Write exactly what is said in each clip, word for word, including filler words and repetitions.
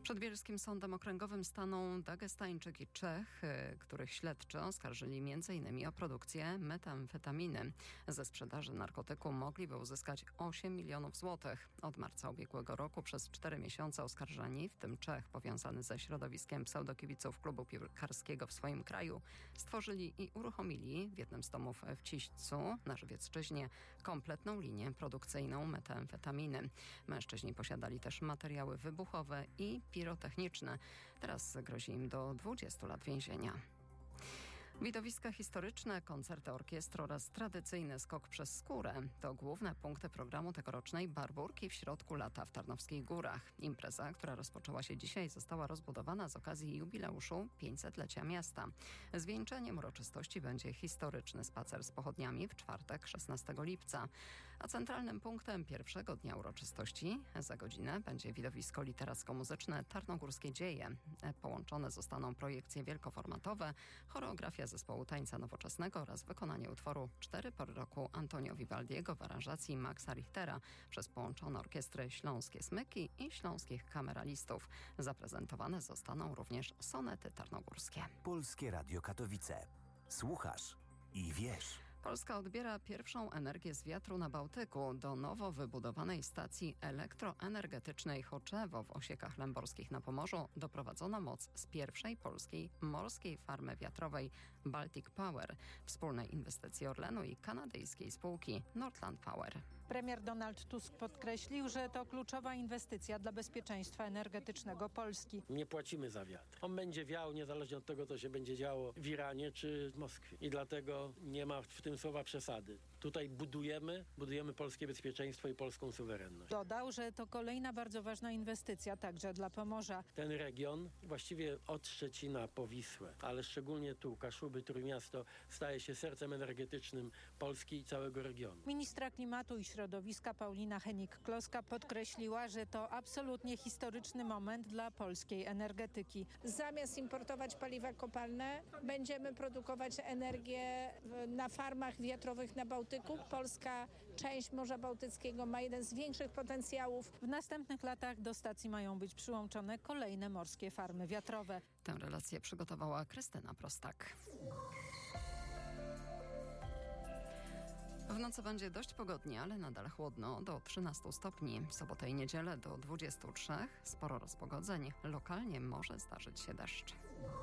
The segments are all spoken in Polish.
Przed Bielskim Sądem Okręgowym staną Dagestańczyk i Czech, których śledczy oskarżyli między innymi o produkcję metamfetaminy. Ze sprzedaży narkotyku mogliby uzyskać osiem milionów złotych. Od marca ubiegłego roku przez cztery miesiące oskarżeni, w tym Czech powiązany ze środowiskiem pseudokibiców klubu piłkarskiego w swoim kraju, stworzyli i uruchomili w jednym z domów w Ciśćcu na Żywiecczyźnie kompletną linię produkcyjną metamfetaminy. Mężczyźni posiadali też materiały wybuchowe i pirotechniczne. Teraz grozi im do dwudziestu lat więzienia. Widowiska historyczne, koncerty orkiestr oraz tradycyjny skok przez skórę to główne punkty programu tegorocznej Barburki w środku lata w Tarnowskich Górach. Impreza, która rozpoczęła się dzisiaj, została rozbudowana z okazji jubileuszu pięćsetlecia miasta. Zwieńczeniem uroczystości będzie historyczny spacer z pochodniami w czwartek, szesnastego lipca. A centralnym punktem pierwszego dnia uroczystości za godzinę będzie widowisko literacko-muzyczne Tarnogórskie Dzieje. Połączone zostaną projekcje wielkoformatowe, choreografia zespołu tańca nowoczesnego oraz wykonanie utworu Cztery pory roku Antonio Vivaldiego w aranżacji Maxa Richtera przez połączone orkiestry Śląskie Smyki i Śląskich Kameralistów. Zaprezentowane zostaną również sonety tarnogórskie. Polskie Radio Katowice. Słuchasz i wiesz. Polska odbiera pierwszą energię z wiatru na Bałtyku. Do nowo wybudowanej stacji elektroenergetycznej Choczewo w Osiekach Lęborskich na Pomorzu doprowadzono moc z pierwszej polskiej morskiej farmy wiatrowej Baltic Power, wspólnej inwestycji Orlenu i kanadyjskiej spółki Nordland Power. Premier Donald Tusk podkreślił, że to kluczowa inwestycja dla bezpieczeństwa energetycznego Polski. Nie płacimy za wiatr. On będzie wiał niezależnie od tego, co się będzie działo w Iranie czy w Moskwie. I dlatego nie ma w tym słowa przesady. Tutaj budujemy, budujemy polskie bezpieczeństwo i polską suwerenność. Dodał, że to kolejna bardzo ważna inwestycja także dla Pomorza. Ten region, właściwie od Szczecina po Wisłę, ale szczególnie tu, Kaszuby, Trójmiasto, staje się sercem energetycznym Polski i całego regionu. Ministra Klimatu i Środowiska Paulina Henik-Kloska podkreśliła, że to absolutnie historyczny moment dla polskiej energetyki. Zamiast importować paliwa kopalne, będziemy produkować energię na farmach wiatrowych na Bałtyku. Polska część Morza Bałtyckiego ma jeden z większych potencjałów. W następnych latach do stacji mają być przyłączone kolejne morskie farmy wiatrowe. Tę relację przygotowała Krystyna Prostak. W nocy będzie dość pogodnie, ale nadal chłodno, do trzynastu stopni. W sobotę i niedzielę do dwudziestu trzech. Sporo rozpogodzeń. Lokalnie może zdarzyć się deszcz.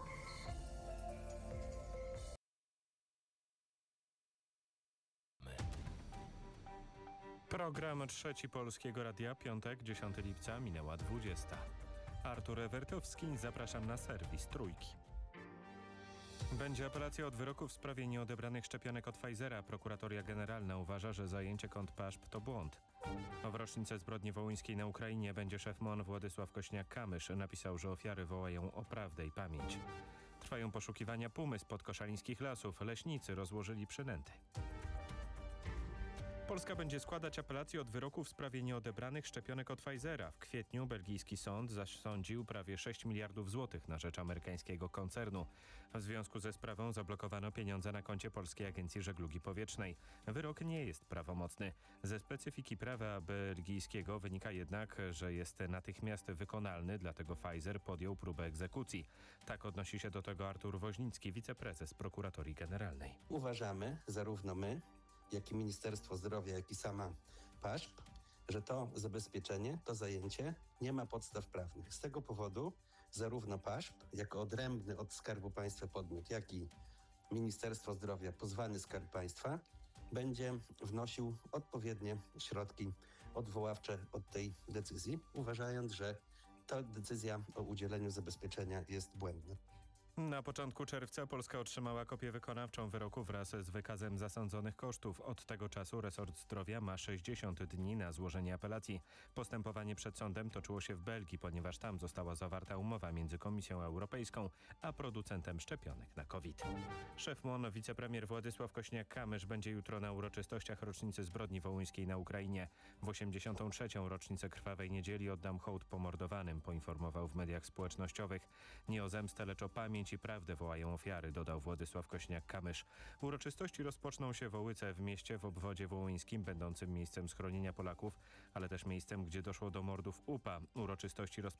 Program Trzeci Polskiego Radia, piątek, dziesiątego lipca, minęła dwudziesta. Artur Ewertowski, zapraszam na serwis Trójki. Będzie apelacja od wyroku w sprawie nieodebranych szczepionek od Pfizera. Prokuratoria Generalna uważa, że zajęcie kont P A S P to błąd. W rocznicę zbrodni wołyńskiej na Ukrainie będzie szef M O N Władysław Kośniak-Kamysz napisał, że ofiary wołają o prawdę i pamięć. Trwają poszukiwania pumy spod koszalińskich lasów. Leśnicy rozłożyli przynęty. Polska będzie składać apelację od wyroku w sprawie nieodebranych szczepionek od Pfizera. W kwietniu belgijski sąd zasądził prawie sześć miliardów złotych na rzecz amerykańskiego koncernu. W związku ze sprawą zablokowano pieniądze na koncie Polskiej Agencji Żeglugi Powietrznej. Wyrok nie jest prawomocny. Ze specyfiki prawa belgijskiego wynika jednak, że jest natychmiast wykonalny, dlatego Pfizer podjął próbę egzekucji. Tak odnosi się do tego Artur Woźnicki, wiceprezes Prokuratorii Generalnej. Uważamy, zarówno my, jak i Ministerstwo Zdrowia, jak i sama P A S P, że to zabezpieczenie, to zajęcie nie ma podstaw prawnych. Z tego powodu zarówno P A S P, jako odrębny od Skarbu Państwa podmiot, jak i Ministerstwo Zdrowia, pozwany Skarb Państwa, będzie wnosił odpowiednie środki odwoławcze od tej decyzji, uważając, że ta decyzja o udzieleniu zabezpieczenia jest błędna. Na początku czerwca Polska otrzymała kopię wykonawczą wyroku wraz z wykazem zasądzonych kosztów. Od tego czasu resort zdrowia ma sześćdziesiąt dni na złożenie apelacji. Postępowanie przed sądem toczyło się w Belgii, ponieważ tam została zawarta umowa między Komisją Europejską a producentem szczepionek na COVID. Szef M O N, wicepremier Władysław Kośniak-Kamysz będzie jutro na uroczystościach rocznicy zbrodni wołyńskiej na Ukrainie. W osiemdziesiątą trzecią rocznicę Krwawej Niedzieli oddam hołd pomordowanym, poinformował w mediach społecznościowych. Nie o zemstę, lecz o pamięć i prawdę wołają ofiary, dodał Władysław Kośniak-Kamysz. Uroczystości rozpoczną się w Ołyce, w mieście w obwodzie wołyńskim, będącym miejscem schronienia Polaków, ale też miejscem, gdzie doszło do mordów U P A. Uroczystości rozpoczną